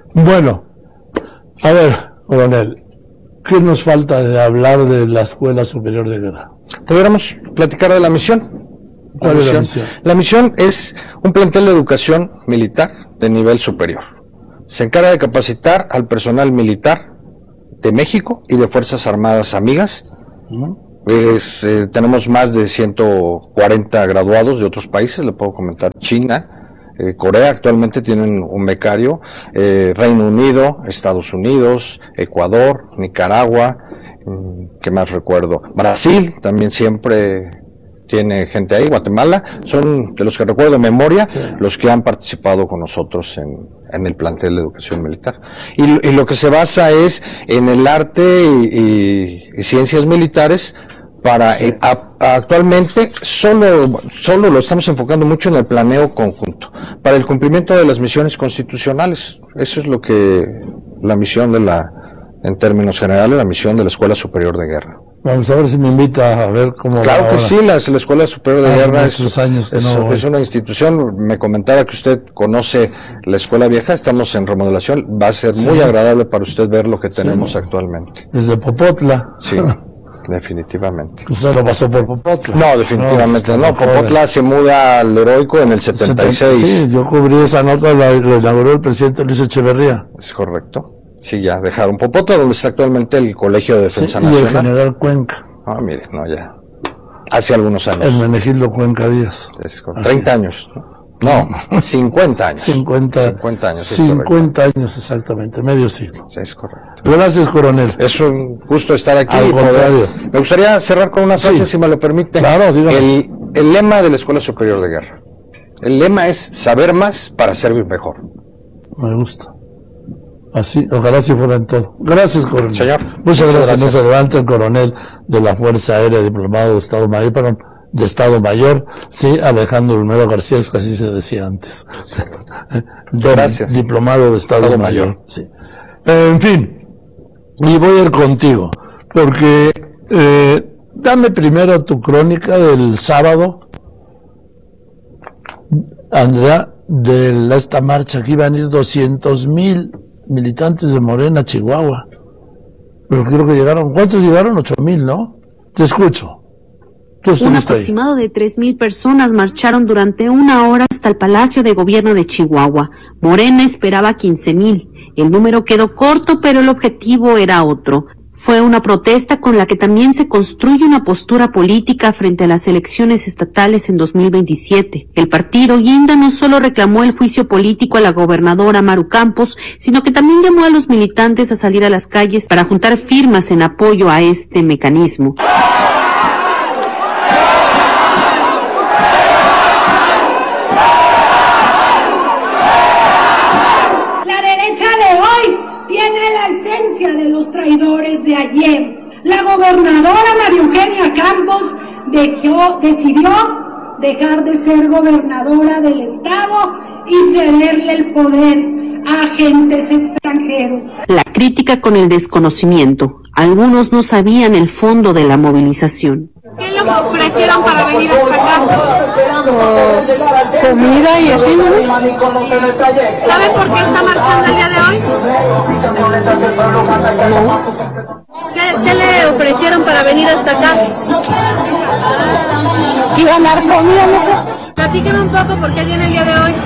Bueno, a ver, coronel, ¿qué nos falta de hablar de la Escuela Superior de Guerra? Deberíamos platicar de la misión. ¿Cuál es la misión? La misión es un plantel de educación militar de nivel superior. Se encarga de capacitar al personal militar de México y de Fuerzas Armadas amigas. Tenemos más de 140 graduados de otros países, le puedo comentar China, Corea actualmente tienen un becario, Reino Unido, Estados Unidos, Ecuador, Nicaragua, ¿qué más recuerdo? Brasil también siempre tiene gente ahí, Guatemala, son de los que recuerdo de memoria los que han participado con nosotros en el plantel de educación militar. Y lo que se basa es en el arte y ciencias militares. Actualmente solo lo estamos enfocando mucho en el planeo conjunto, para el cumplimiento de las misiones constitucionales. Eso es lo que la misión en términos generales, la misión de la Escuela Superior de Guerra. Vamos a ver si me invita a ver cómo Claro va que ahora. sí, la Escuela Superior de Guerra es una institución. Me comentaba que usted conoce la Escuela Vieja, estamos en remodelación, va a ser muy agradable para usted ver lo que tenemos actualmente. Desde Popotla. Sí. Definitivamente. Usted lo pasó por Popotla. No, definitivamente no. Popotla se muda al Heroico en el 76. Sí, yo cubrí esa nota, lo inauguró el presidente Luis Echeverría. Es correcto. Sí, ya dejaron Popotla, donde está actualmente el Colegio de Defensa Nacional. Y el general Cuenca. Ah, mire, no, ya. Hace algunos años. El Menegildo Cuenca Díaz. Es correcto. 30 años. No, 50 años. 50 años. 50 años exactamente, medio siglo. Sí, es correcto. Gracias, coronel. Es un gusto estar aquí. Al contrario. Me gustaría cerrar con una frase, si me lo permite. Claro, dígame. El lema de la Escuela Superior de Guerra. El lema es saber más para servir mejor. Me gusta. Así, ojalá si fuera en todo. Gracias, coronel. Señor. Muchas gracias. Nos adelanta el coronel de la Fuerza Aérea, diplomado de Estado Mayor, sí, Alejandro Olmedo García, es que así se decía antes. Gracias. Diplomado de Estado Mayor. Sí. En fin, y voy a ir contigo, porque dame primero tu crónica del sábado, Andrea, de esta marcha que iban a ir 200,000 militantes de Morena a Chihuahua. Pero creo que llegaron, ¿cuántos llegaron? 8,000, ¿no? Te escucho. Un aproximado de 3,000 personas marcharon durante 1 hora hasta el Palacio de Gobierno de Chihuahua. Morena esperaba 15,000. El número quedó corto, pero el objetivo era otro. Fue una protesta con la que también se construye una postura política frente a las elecciones estatales en 2027. El partido Guinda no solo reclamó el juicio político a la gobernadora Maru Campos, sino que también llamó a los militantes a salir a las calles para juntar firmas en apoyo a este mecanismo. De los traidores de ayer. La gobernadora María Eugenia Campos decidió dejar de ser gobernadora del estado y cederle el poder a agentes extranjeros. La crítica con el desconocimiento. Algunos no sabían el fondo de la movilización. ¿Qué le ofrecieron para venir hasta acá? Pues, comida y así, ¿no? ¿Sabe por qué está marchando el día de hoy? ¿Qué le ofrecieron para venir hasta acá? Que iban a dar comida, no sé. Platíqueme un poco por qué viene el día de hoy.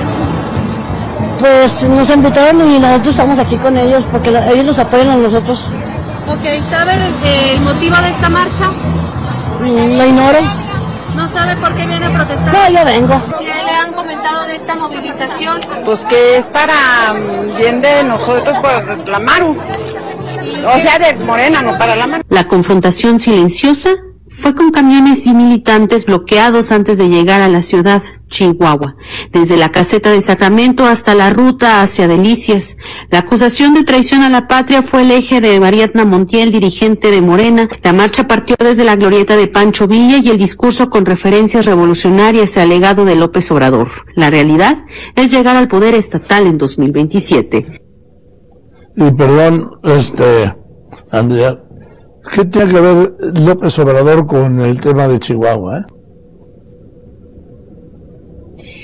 Pues nos invitaron y nosotros estamos aquí con ellos porque ellos nos apoyan a nosotros. Ok, ¿sabe el motivo de esta marcha? Lo ignoro. ¿No sabe por qué viene a protestar? No, yo vengo. ¿Qué le han comentado de esta movilización? Pues que es para bien de nosotros, para la Maru. O sea, de Morena, no para la Maru. La confrontación silenciosa fue con camiones y militantes bloqueados antes de llegar a la ciudad, Chihuahua, desde la caseta de Sacramento hasta la ruta hacia Delicias. La acusación de traición a la patria fue el eje de Mariatna Montiel, dirigente de Morena. La marcha partió desde la glorieta de Pancho Villa y el discurso con referencias revolucionarias al legado de López Obrador. La realidad es llegar al poder estatal en 2027. Y perdón, Andrea, ¿qué tiene que ver López Obrador con el tema de Chihuahua?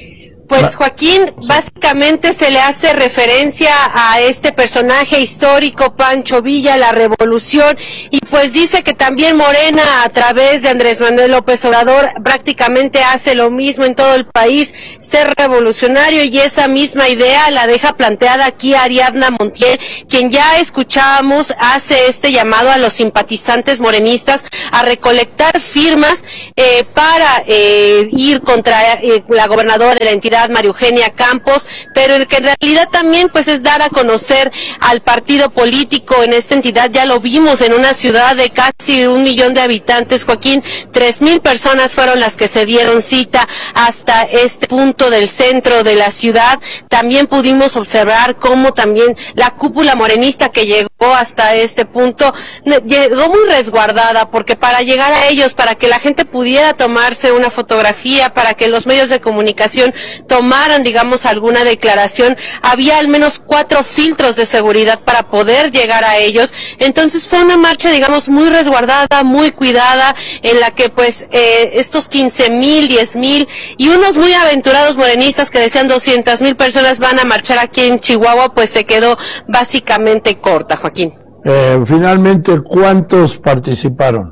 Pues Joaquín, básicamente se le hace referencia a este personaje histórico, Pancho Villa, la revolución, y pues dice que también Morena, a través de Andrés Manuel López Obrador, prácticamente hace lo mismo en todo el país, ser revolucionario, y esa misma idea la deja planteada aquí Ariadna Montiel, quien ya escuchábamos, hace este llamado a los simpatizantes morenistas a recolectar firmas para ir contra la gobernadora de la entidad, María Eugenia Campos, pero que en realidad también pues es dar a conocer al partido político en esta entidad. Ya lo vimos en una ciudad de casi 1 millón de habitantes, Joaquín, 3,000 personas fueron las que se dieron cita hasta este punto del centro de la ciudad. También pudimos observar cómo también la cúpula morenista que llegó hasta este punto llegó muy resguardada, porque para llegar a ellos, para que la gente pudiera tomarse una fotografía, para que los medios de comunicación tomaran, digamos, alguna declaración, había al menos 4 filtros de seguridad para poder llegar a ellos. Entonces fue una marcha, digamos, muy resguardada, muy cuidada, en la que pues estos 15,000, 10,000 y unos muy aventurados morenistas que decían 200,000 personas van a marchar aquí en Chihuahua, pues se quedó básicamente corta, Joaquín. Finalmente, ¿cuántos participaron?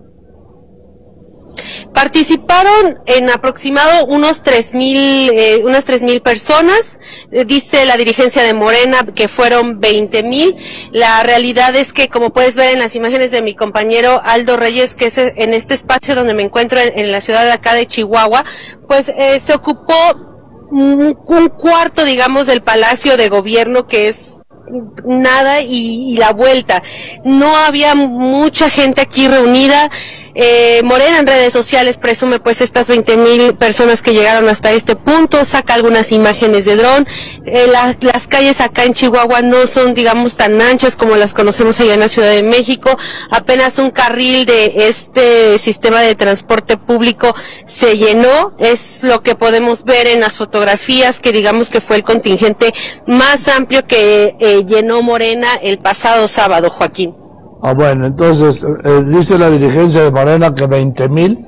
Participaron en aproximado unas 3,000 personas, dice la dirigencia de Morena que fueron 20,000. La realidad es que, como puedes ver en las imágenes de mi compañero Aldo Reyes, que es en este espacio donde me encuentro en la ciudad de acá de Chihuahua, pues se ocupó un cuarto, digamos, del Palacio de Gobierno, que es nada, y la vuelta. No había mucha gente aquí reunida. Morena en redes sociales presume pues estas 20,000 personas que llegaron hasta este punto, saca algunas imágenes de dron. Las calles acá en Chihuahua no son, digamos, tan anchas como las conocemos allá en la Ciudad de México. Apenas un carril de este sistema de transporte público se llenó, es lo que podemos ver en las fotografías, que digamos que fue el contingente más amplio que llenó Morena el pasado sábado, Joaquín. Bueno, entonces, dice la dirigencia de Morena que 20,000.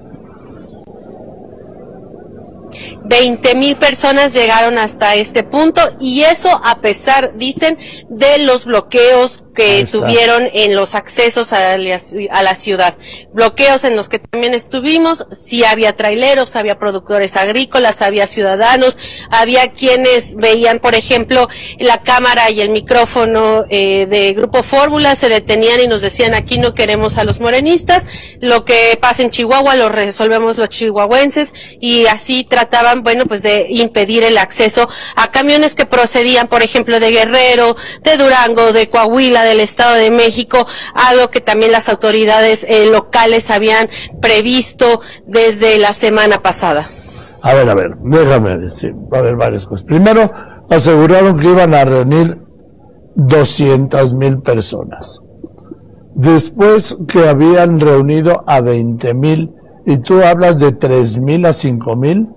20,000 personas llegaron hasta este punto, y eso a pesar, dicen, de los bloqueos que tuvieron en los accesos a la ciudad. Bloqueos en los que también estuvimos. Sí había traileros, había productores agrícolas, había ciudadanos, había quienes veían, por ejemplo, la cámara y el micrófono de Grupo Fórmula, se detenían y nos decían: aquí no queremos a los morenistas, lo que pasa en Chihuahua lo resolvemos los chihuahuenses, y así trataban, bueno, pues de impedir el acceso a camiones que procedían, por ejemplo, de Guerrero, de Durango, de Coahuila, del Estado de México, algo que también las autoridades locales habían previsto desde la semana pasada. A ver, déjame decir, va a haber varias cosas. Primero, aseguraron que iban a reunir 200,000 personas. Después que habían reunido a 20,000, y tú hablas de 3,000 a 5,000.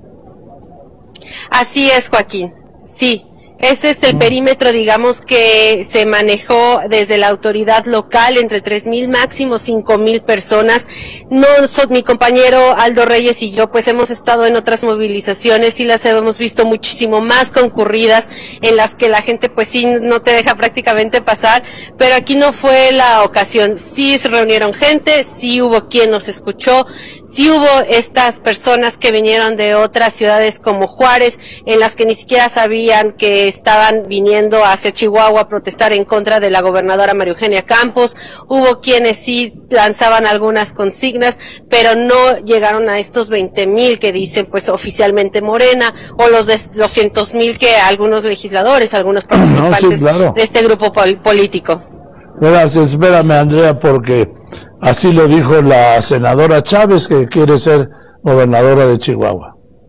Así es, Joaquín, sí. Ese es el perímetro, digamos, que se manejó desde la autoridad local, entre 3,000, máximo 5,000 personas. Mi compañero Aldo Reyes y yo, pues hemos estado en otras movilizaciones y las hemos visto muchísimo más concurridas, en las que la gente pues sí no te deja prácticamente pasar, pero aquí no fue la ocasión. Sí se reunieron gente, sí hubo quien nos escuchó, sí hubo estas personas que vinieron de otras ciudades como Juárez, en las que ni siquiera sabían que estaban viniendo hacia Chihuahua a protestar en contra de la gobernadora María Eugenia Campos. Hubo quienes sí lanzaban algunas consignas, pero no llegaron a estos 20,000 que dicen pues oficialmente Morena, o los 200,000 que algunos legisladores, algunos participantes de este grupo político. Gracias, espérame, Andrea, porque así lo dijo la senadora Chávez, que quiere ser gobernadora de Chihuahua.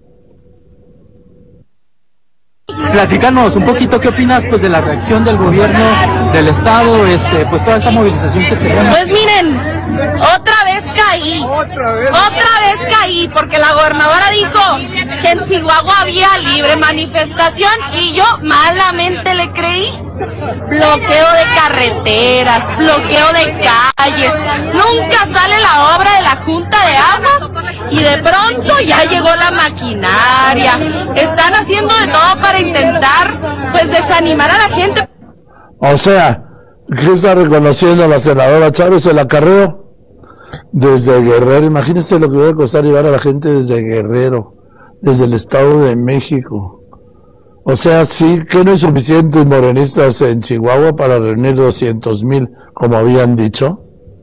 Platicanos un poquito, ¿qué opinas pues de la reacción del gobierno del estado, pues toda esta movilización que tenemos? Pues miren, otra vez caí, porque la gobernadora dijo que en Chihuahua había libre manifestación, y yo malamente le creí. ahí? Bloqueo de carreteras, bloqueo de calles, nunca sale la obra de la Junta de Aguas y de pronto ya llegó la maquinaria. Están haciendo de todo para intentar, pues, desanimar a la gente. O sea, ¿qué está reconociendo la senadora Chávez? El acarreo desde Guerrero. Imagínense lo que va a costar llevar a la gente desde Guerrero, desde el Estado de México. O sea, sí que no hay suficientes morenistas en Chihuahua para reunir 200,000, como habían dicho.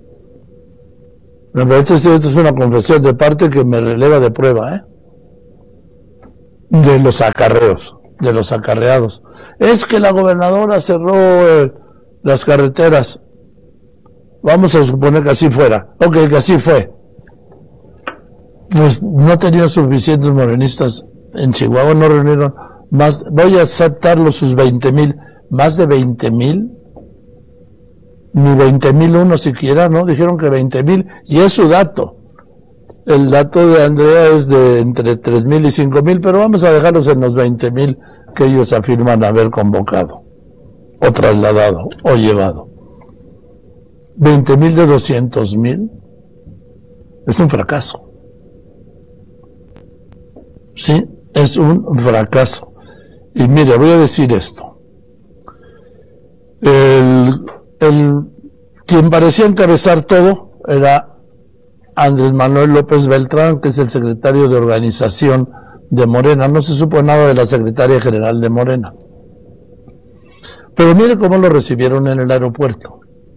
Me parece que esto es una confesión de parte que me releva de prueba, de los acarreos, de los acarreados. Es que la gobernadora cerró las carreteras. Vamos a suponer que así fuera. Ok, que así fue. Pues no tenía suficientes morenistas en Chihuahua, no reunieron más. Voy a aceptarlo sus 20,000, más de 20,000. Ni 20,001 siquiera, ¿no? Dijeron que 20,000, y es su dato. El dato de Andrea es de entre 3,000 y 5,000, pero vamos a dejarlos en los 20,000 que ellos afirman haber convocado, o trasladado, o llevado. 20,000 de 200,000 es un fracaso. Sí, es un fracaso. Y mire, voy a decir esto. Quien parecía encabezar todo era Andrés Manuel López Beltrán, que es el secretario de organización de Morena. No se supo nada de la secretaria general de Morena. Pero mire cómo lo recibieron en el aeropuerto.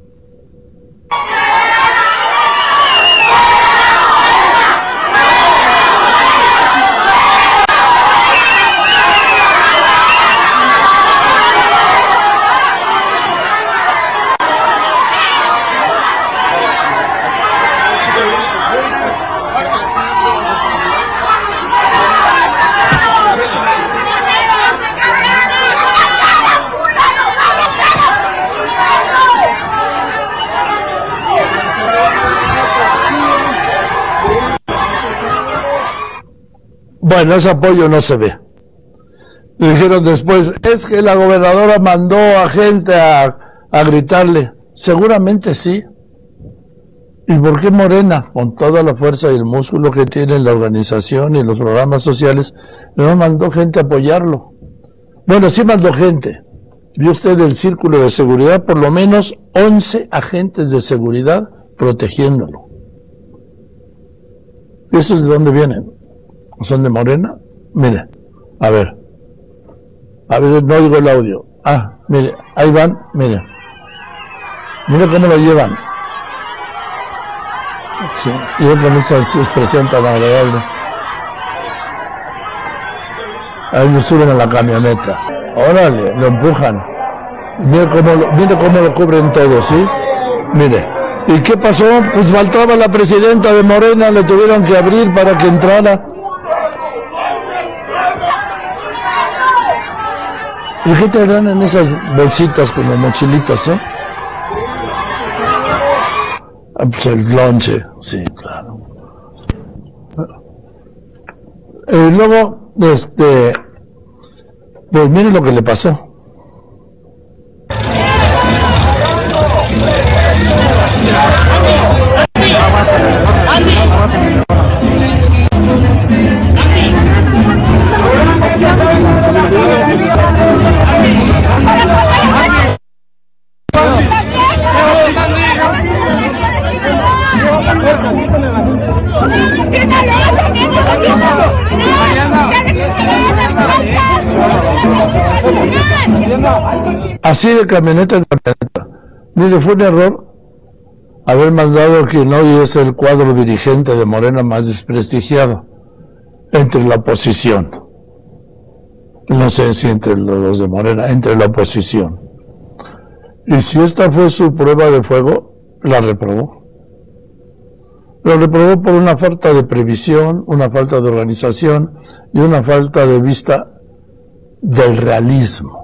Bueno, ese apoyo no se ve. Dijeron después, es que la gobernadora mandó a gente a gritarle. Seguramente sí. ¿Y por qué Morena, con toda la fuerza y el músculo que tiene la organización y los programas sociales, no mandó gente a apoyarlo? Bueno, sí mandó gente. Vio usted el círculo de seguridad, por lo menos 11 agentes de seguridad protegiéndolo. ¿Esos de dónde vienen? ¿Son de Morena? Mire, a ver, no oigo el audio. Ah, mire, ahí van, mire cómo lo llevan. Sí, y con esa expresión tan agradable. Ahí lo suben a la camioneta. Órale, lo empujan. Y mire cómo lo cubren todo, ¿sí? Mire. ¿Y qué pasó? Pues faltaba la presidenta de Morena, le tuvieron que abrir para que entrara. ¿Y qué traerán en esas bolsitas como mochilitas, Pues el lonche, sí, claro. Y luego, pues miren lo que le pasó. Así de camioneta en camioneta. Mire, fue un error haber mandado quien hoy es el cuadro dirigente de Morena más desprestigiado entre la oposición. No sé si entre los de Morena, entre la oposición. Y si esta fue su prueba de fuego, la reprobó. Lo reprobó por una falta de previsión, una falta de organización y una falta de vista del realismo.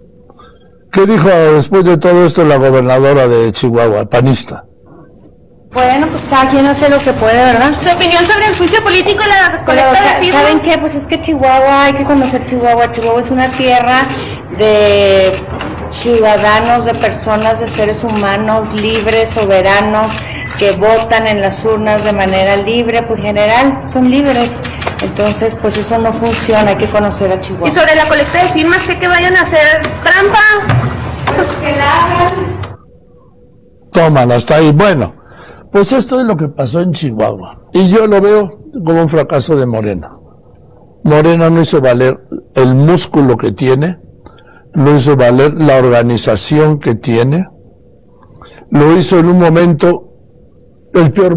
¿Qué dijo después de todo esto la gobernadora de Chihuahua, panista? Bueno, pues cada quien hace lo que puede, ¿verdad? Su opinión sobre el juicio político y la recolecta de firmas. ¿Saben qué? Pues es que Chihuahua, hay que conocer Chihuahua. Chihuahua es una tierra de ciudadanos, de personas, de seres humanos libres, soberanos, que votan en las urnas de manera libre, pues en general son libres. Entonces, pues eso no funciona, hay que conocer a Chihuahua. Y sobre la colecta de firmas, ¿que vayan a hacer trampa? Pues que la hagan. Toman, hasta ahí. Bueno, pues esto es lo que pasó en Chihuahua. Y yo lo veo como un fracaso de Morena. Morena no hizo valer el músculo que tiene, lo hizo valer la organización que tiene, lo hizo en un momento, el peor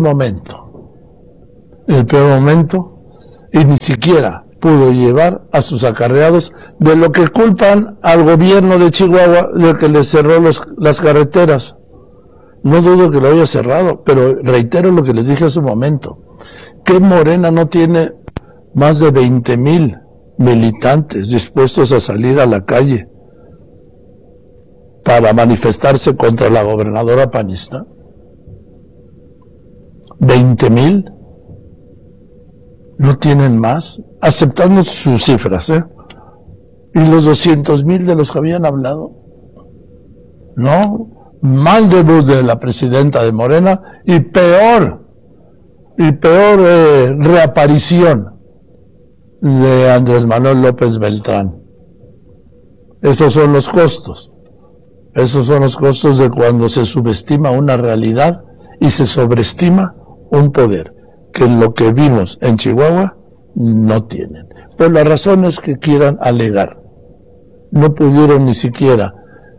momento, y ni siquiera pudo llevar a sus acarreados, de lo que culpan al gobierno de Chihuahua de que les cerró las carreteras. No dudo que lo haya cerrado, pero reitero lo que les dije hace un momento, que Morena no tiene más de 20,000 militantes dispuestos a salir a la calle para manifestarse contra la gobernadora panista. 20,000. No tienen más, aceptando sus cifras, y los 200,000 de los que habían hablado. No, mal debut de la presidenta de Morena y peor reaparición de Andrés Manuel López Beltrán. Esos son los costos. Esos son los costos de cuando se subestima una realidad y se sobreestima un poder, que lo que vimos en Chihuahua no tienen. Por las razones que quieran alegar. No pudieron ni siquiera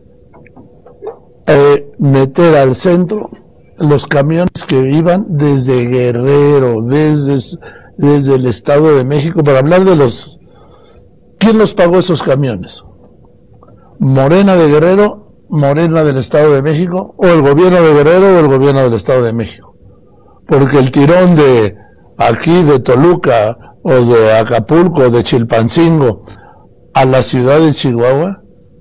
meter al centro los camiones que iban desde Guerrero, desde el Estado de México, para hablar de los... ¿Quién los pagó esos camiones? ¿Morena de Guerrero, Morena del Estado de México, o el gobierno de Guerrero o el gobierno del Estado de México? Porque el tirón de aquí, de Toluca, o de Acapulco, o de Chilpancingo, a la ciudad de Chihuahua,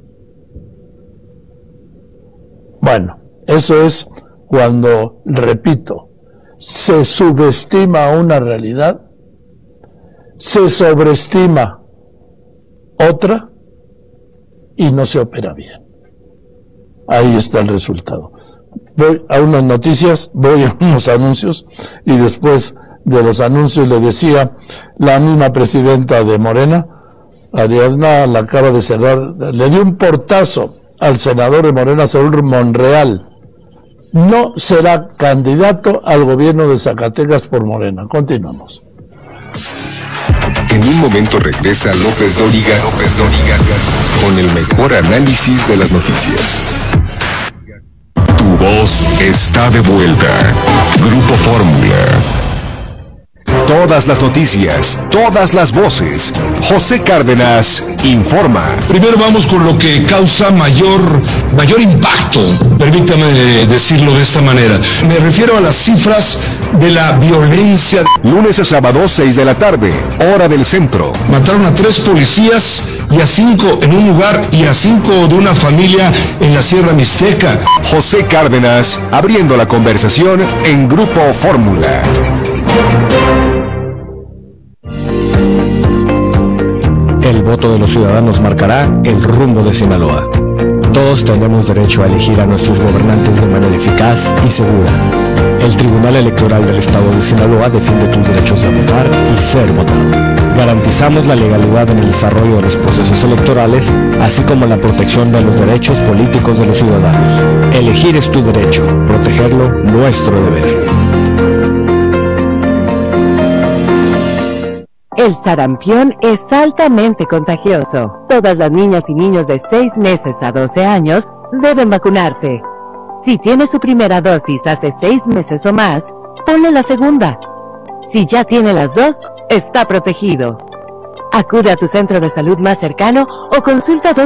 bueno, eso es cuando, repito, se subestima una realidad, se sobreestima otra y no se opera bien. Ahí está el resultado. Voy a unas noticias, voy a unos anuncios, y después de los anuncios le decía, la misma presidenta de Morena, Ariadna, la acaba de cerrar, le dio un portazo al senador de Morena, Saúl Monreal. No será candidato al gobierno de Zacatecas por Morena. Continuamos. En un momento regresa López Dóriga con el mejor análisis de las noticias. Tu voz está de vuelta. Grupo Fórmula. Todas las noticias, todas las voces. José Cárdenas informa. Primero vamos con lo que causa mayor impacto, permítame decirlo de esta manera. Me refiero a las cifras de la violencia. Lunes a sábado, 6 de la tarde, hora del centro. Mataron a 3 policías y a 5 en un lugar y a 5 de una familia en la Sierra Mixteca. José Cárdenas abriendo la conversación en Grupo Fórmula. El voto de los ciudadanos marcará el rumbo de Sinaloa. Todos tenemos derecho a elegir a nuestros gobernantes de manera eficaz y segura. El Tribunal Electoral del Estado de Sinaloa defiende tus derechos de votar y ser votado. Garantizamos la legalidad en el desarrollo de los procesos electorales, así como la protección de los derechos políticos de los ciudadanos. Elegir es tu derecho, protegerlo nuestro deber. El sarampión es altamente contagioso. Todas las niñas y niños de 6 meses a 12 años deben vacunarse. Si tiene su primera dosis hace 6 meses o más, ponle la segunda. Si ya tiene las 2, está protegido. Acude a tu centro de salud más cercano o consulta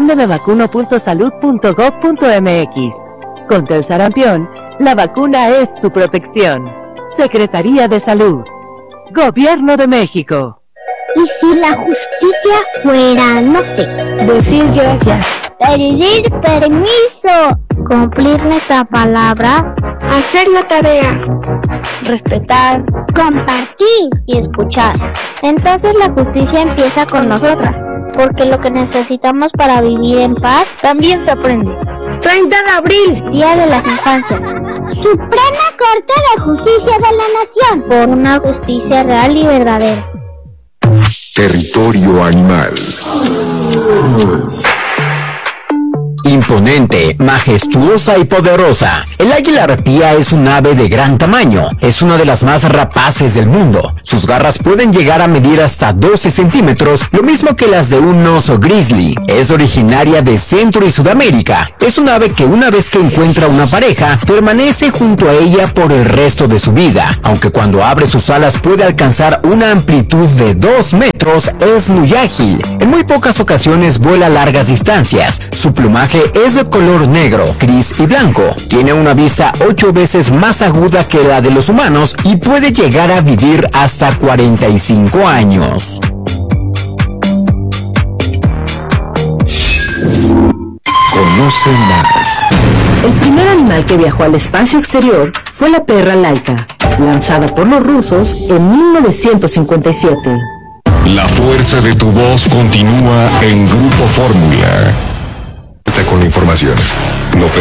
dondemevacuno.salud.gov.mx. Contra el sarampión, la vacuna es tu protección. Secretaría de Salud. Gobierno de México. Y si la justicia fuera, no sé, decir gracias. Pedir permiso. Cumplir nuestra palabra. Hacer la tarea. Respetar. Compartir y escuchar. Entonces la justicia empieza con nosotras, porque lo que necesitamos para vivir en paz también se aprende. 30 de abril, Día de las Infancias. Suprema Corte de Justicia de la Nación. Por una justicia real y verdadera. Territorio animal. Imponente, majestuosa y poderosa. El águila arpía es un ave de gran tamaño. Es una de las más rapaces del mundo. Sus garras pueden llegar a medir hasta 12 centímetros, lo mismo que las de un oso grizzly. Es originaria de Centro y Sudamérica. Es un ave que una vez que encuentra una pareja, permanece junto a ella por el resto de su vida. Aunque cuando abre sus alas puede alcanzar una amplitud de 2 metros, es muy ágil. En muy pocas ocasiones vuela a largas distancias. Su plumaje es de color negro, gris y blanco. Tiene una vista 8 veces más aguda que la de los humanos y puede llegar a vivir hasta 45 años. Conoce más. El primer animal que viajó al espacio exterior fue la perra Laika, lanzada por los rusos en 1957. La fuerza de tu voz continúa en Grupo Fórmula. Con la información. No